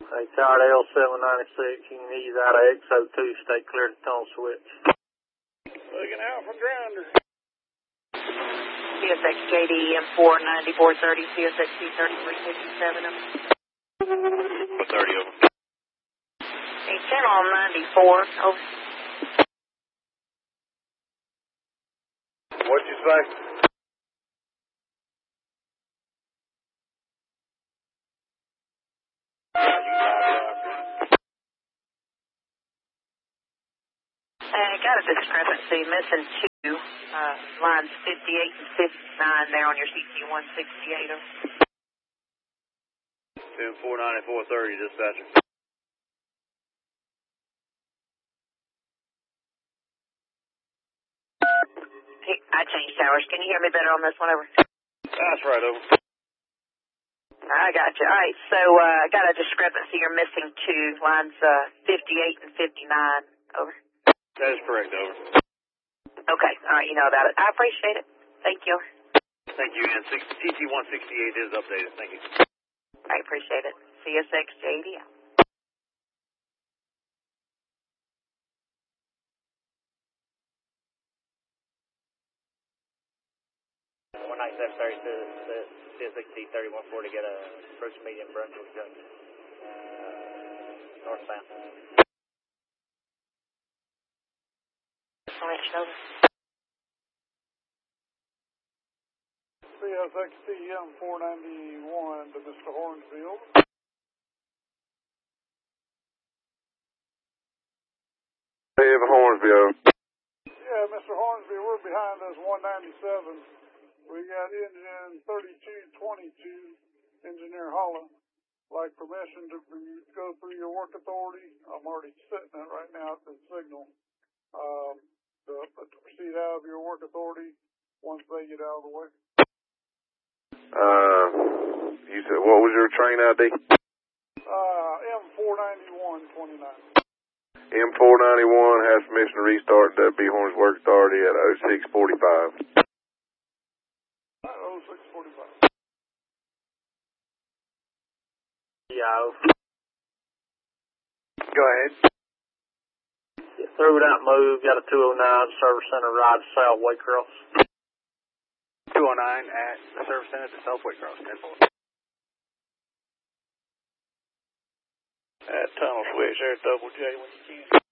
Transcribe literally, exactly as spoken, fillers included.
Hey, Tower L seven ninety-six, you can ease out of X O two, stay clear of the tunnel switch. Looking out for grounder. C S X J D M four ninety-four thirty, C S X C thirty-three fifty-seven. four thirty over. Hey, channel ninety-four, over. What'd you say? I got a discrepancy, missing two, uh, lines fifty-eight and fifty-nine there on your C T one sixty-eight. ten four ninety-four thirty, dispatcher. Hey, I changed towers. Can you hear me better on this one, over? That's right, over. I got you. All right, so uh, I got a discrepancy. You're missing two, lines uh, fifty-eight and fifty-nine, over. That is correct, over. Okay, all right, you know about it. I appreciate it. Thank you. Thank you, and C T one sixty-eight is updated. Thank you. I appreciate it. C S X J D out. one ninety-seven thirty to the C S X C thirty-one forty to get a approach medium Brunswick junction. Uh, northbound. All right, over. C S X T M four ninety-one to Mister Hornsfield. Hey, Hornsfield. Yeah, Mister Hornsby, we're behind us one ninety-seven. We got engine thirty-two twenty-two, Engineer Holland. Like permission to go through your work authority. I'm already sitting it right now at the signal. Um, to, to proceed out of your work authority once they get out of the way. Uh, you said, what was your train I D? Uh, M four ninety-one twenty-nine. M four ninety-one has permission to restart W B Horns Work Authority at oh six forty-five. oh six forty-five. Yeah. Go ahead. Through that move, got a two oh nine service center ride south Waycross. two oh nine at the service center at the South Waycross, ten four. At tunnel switch there, double J when you can.